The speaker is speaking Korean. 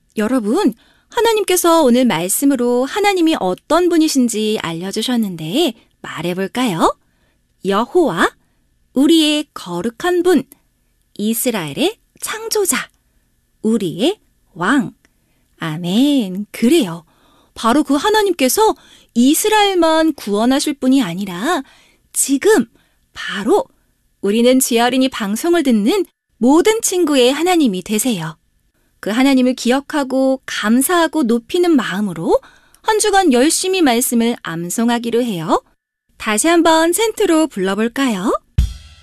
여러분, 하나님께서 오늘 말씀으로 하나님이 어떤 분이신지 알려주셨는데 말해볼까요? 여호와, 우리의 거룩한 분, 이스라엘의 창조자, 우리의 왕. 아멘. 그래요. 바로 그 하나님께서 이스라엘만 구원하실 분이 아니라 지금 바로 우리는 지아린이 방송을 듣는 모든 친구의 하나님이 되세요. 그 하나님을 기억하고 감사하고 높이는 마음으로 한 주간 열심히 말씀을 암송하기로 해요. 다시 한번 센트로 불러볼까요?